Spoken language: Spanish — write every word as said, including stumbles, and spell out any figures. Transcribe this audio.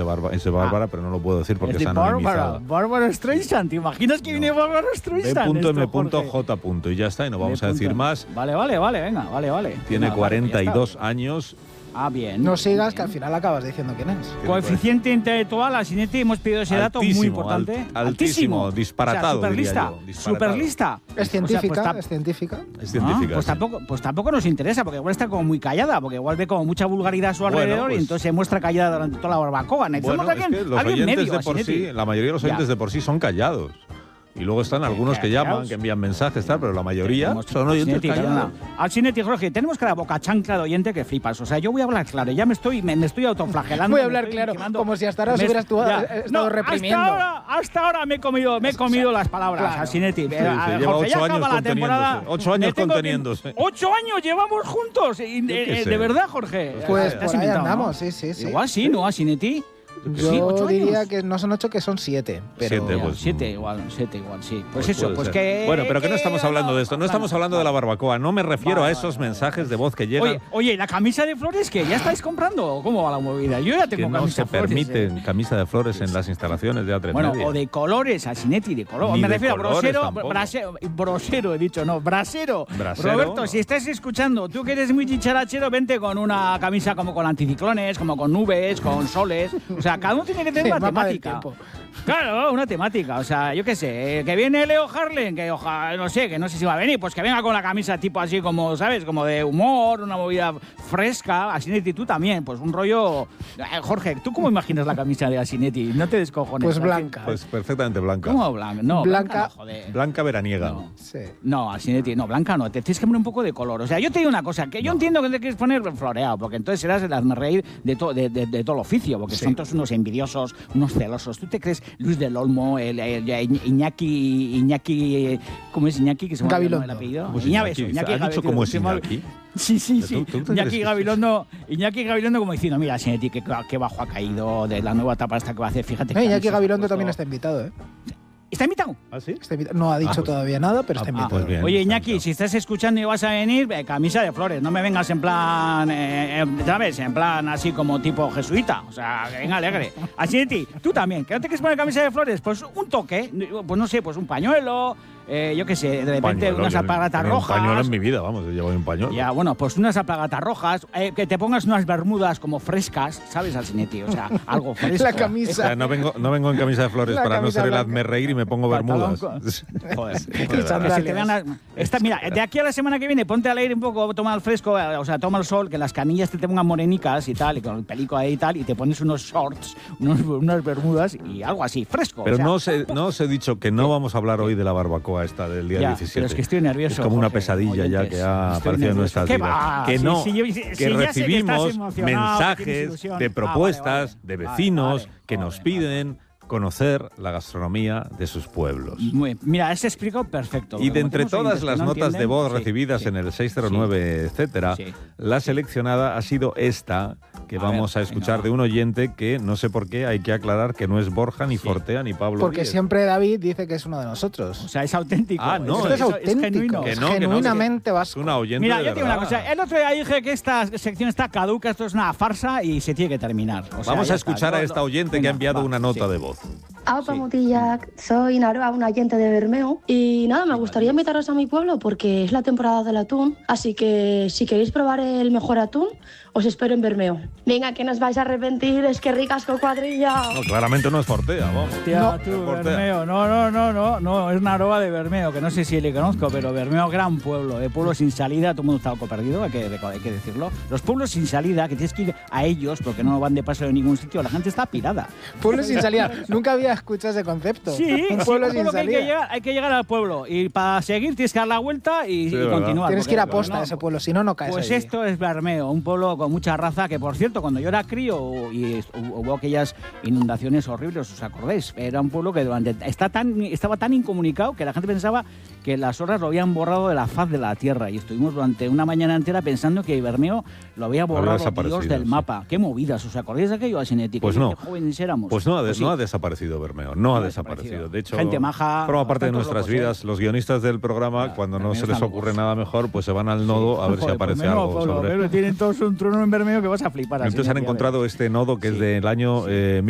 de Bárbara, es de Bárbara, ah, pero no lo puedo decir porque es de está Bárbara, anonimizado. Bárbara Streisand, ¿te imaginas que no. viene Bárbara Streisand? B M J. Y ya está, y no vamos B. a decir más. Vale, vale, vale, venga, vale, vale. Tiene venga, cuarenta y dos vale, años. Ah, bien. No sigas, bien. que al final acabas diciendo quién es. Coeficiente intelectual, Asinetti, hemos pedido ese dato altísimo, muy importante. Alt, altísimo, altísimo, disparatado, o sea, superlista, diría yo, superlista. Es científica, o sea, pues, es científica. Es científica. Ah, pues, sí. tampoco, pues tampoco nos interesa, porque igual está como muy callada, porque igual ve como mucha vulgaridad a su alrededor, bueno, pues, y entonces se muestra callada durante toda la barbacoa. Necesitamos bueno, alguien, es que los alguien oyentes medio, de por Asinetti. sí, la mayoría de los oyentes ya. de por sí son callados. Y luego están algunos que callados. llaman, que envían mensajes, tal, pero la mayoría Tenemos, son oyentes Asinetti, callados. Asinetti, Jorge, tenemos cada boca chancla de oyente que flipas. O sea, yo voy a hablar claro, ya me estoy, me, me estoy autoflagelando. Voy a hablar claro, como si hasta ahora os hubieras estado, estado no, reprimiendo. Hasta ahora, hasta ahora me he comido, me he comido o sea, las palabras, claro. Asinetti. Sí, sí, lleva Jorge, ocho años conteniéndose. Ocho años conteniéndose. Ocho años llevamos juntos. Y, de, de verdad, Jorge. Pues por ahí andamos, sí, sí, sí. Igual sí, ¿no, Asinetti? Yo sí, ocho diría años. que no son ocho, que son siete. Pero... Siete, pues, siete igual, siete igual, sí. Pues, pues eso, pues ser. que... Bueno, pero que no estamos hablando de esto, no estamos hablando de la barbacoa, no me refiero vale, a esos vale, mensajes vale. de voz que llegan. Oye, oye, ¿la camisa de flores que ya estáis comprando? ¿Cómo va la movida? Yo ya tengo que no camisa se de flores. permiten eh. camisa de flores en las instalaciones de A tres Bueno, Media. o de colores, Asinetti, de color. Ni Me de refiero a colores brosero, tampoco. brasero, brosero, he dicho, no, brasero. Brasero, Roberto, no. si estás escuchando, tú que eres muy chicharachero, vente con una camisa como con anticiclones, como con nubes, con soles. O sea, cada uno tiene que tener Sí, una mapa del temática. tiempo. Claro, una temática, o sea, yo qué sé, que viene Leo Harlem, que ojalá, no sé, que no sé si va a venir, pues que venga con la camisa tipo así como, ¿sabes? Como de humor, una movida fresca, Asinetti, tú también, pues un rollo... Eh, Jorge, ¿tú cómo imaginas la camisa de Asinetti? No te descojones. Pues ¿no? blanca. Pues perfectamente blanca. ¿Cómo blanca? No, Blanca. blanca no, joder. Blanca veraniega. No. Sí. No, Asinetti, no, blanca no, te tienes que poner un poco de color. O sea, yo te digo una cosa, que yo No. entiendo que te quieres poner floreado, porque entonces serás el hazme reír de, to, de, de, de todo el oficio, porque Sí. son todos unos envidiosos, unos celosos. ¿Tú te crees Luis del Olmo, el, el, el Iñaki, Iñaki, ¿cómo es Iñaki? Que se me ha olvidado el apellido. ¿Cómo es Iñaki, Iñaki? Iñaki ¿Has dicho Gabilondo, cómo es se me ha- Iñaki? Sí, sí, sí. ¿Tú- tú te Iñaki crees? Gabilondo, Iñaki Gabilondo como diciendo, mira, Asinetti, qué, qué bajo ha caído de la nueva etapa esta que va a hacer, fíjate. Eh, Iñaki que Gabilondo puesto- también está invitado, ¿eh? ¿Está invitado? ¿Ah, sí? Está invitado. No ha dicho Ah, pues- todavía nada, pero está ah, invitado. pues bien. Oye, está Iñaki, invitado. si estás escuchando y vas a venir, eh, camisa de flores. No me vengas en plan, eh, eh, ¿sabes? En plan así como tipo jesuita. O sea, que venga alegre. Así de ti, tú también. ¿Que no te quieres poner camisa de flores? Pues un toque. Pues no sé, pues un pañuelo. Eh, yo qué sé, de repente Pañuelo, unas yo alpargatas tenía un rojas. pañuelo en mi vida, vamos, yo llevo un pañuelo. Ya, bueno, pues unas alpargatas rojas. Eh, que te pongas unas bermudas como frescas, ¿sabes, Alcinetti? O sea, algo fresco. La O camisa. sea, no vengo, no vengo en camisa de flores La para no camisa ser el blanca. hazme reír y me pongo Pantalón bermudas. con- Joder, De Y verdad. sandalias. que se te vean las- esta, mira, de aquí a la semana que viene, ponte al aire un poco, toma el fresco, eh, o sea, toma el sol, que las canillas te, te pongan morenicas y tal, y con el pelico ahí y tal, y te pones unos shorts, unos, unas bermudas y algo así, fresco. Pero o sea, no, os he, no os he dicho que no vamos a hablar hoy de la barbacoa esta del día ya, diecisiete. pero es que estoy nervioso. Es como una Jorge, pesadilla ya oyentes, que ha estoy aparecido en nervioso. nuestras ¿Qué vidas. va? Que Sí, no, sí, yo- sí, que sí, ya sé que estás recibimos emocionado, que tienes mensajes ilusión. de Ah, vale, propuestas vale. de Vale, vecinos vale. que Joder, nos piden conocer la gastronomía de sus pueblos. Muy- mira, ese explico perfecto. Y de Como entre tenemos todas oyentes que las no notas de entienden, voz sí, recibidas sí, en el seis cero nueve, etcétera, sí. la seleccionada ha sido esta, que A vamos ver, a escuchar venga, de un oyente que no sé por qué hay que aclarar que no es Borja, ni Sí. Fortea, ni Pablo Porque Díez. siempre David dice que es uno de O nosotros. sea, es auténtico. Ah, no, Esto es- es auténtico, genuino. Que es no, que no, genuinamente Es vasco. una oyente Mira, de yo te digo una verdad. cosa. El otro día dije que esta sección está caduca, esto es una farsa y se tiene que terminar. O sea, Vamos ya a está. escuchar Yo- a esta oyente Venga, que ha enviado va, una nota sí. de voz. Aupa Sí. Mutillac, soy Naroa, un agente de Bermeo. Y nada, me gustaría invitaros a mi pueblo porque es la temporada del atún. Así que si queréis probar el mejor atún, os espero en Bermeo. Venga, que no os vais a arrepentir, es que ricas con cuadrilla. No, claramente no es Fortea, vamos. Hostia, No, tú, Fortea. Bermeo. No, no, no, no, no, es Naroa de Bermeo, que no sé si le conozco, pero Bermeo, gran pueblo, de pueblo sin salida, todo el mundo está loco perdido, hay que, hay que decirlo. Los pueblos sin salida, que tienes que ir a ellos porque no van de paso de ningún sitio, la gente está pirada. Pueblo sin salida. Nunca había escuchado ese concepto. Sí, un sí, pueblo un sin pueblo que hay, que salida. llegar, hay que llegar al pueblo y para seguir tienes que dar la vuelta y, Sí, y verdad. continuar. Tienes porque- que ir a posta no, a ese pueblo, si no, no caes Pues allí. esto es Bermeo, un pueblo con mucha raza que, por cierto, cuando yo era crío y es- hubo aquellas inundaciones horribles, ¿os acordáis? Era un pueblo que durante, está tan, estaba tan incomunicado que la gente pensaba que las horas lo habían borrado de la faz de la tierra y estuvimos durante una mañana entera pensando que Bermeo lo había borrado desaparecido, Dios del sí. mapa. Qué movidas, ¿os acordáis de aquello, Asinetti? Pues Qué no. jóvenes éramos. Pues no ha, de- sí. no ha desaparecido Bermeo, no ha ha desaparecido. desaparecido. De hecho, Gente maja, forma parte de tantos nuestras locos, ¿eh? vidas. Los guionistas del programa, Ya, cuando no Bermeo se les están ocurre locos. nada mejor, pues se van al nodo a ver si Joder, aparece pues menos, algo Pablo, sobre. pero tienen todos un trono en Bermeo que vas a flipar. Entonces Asinetti, han a ver. encontrado este nodo que es Sí. del año eh,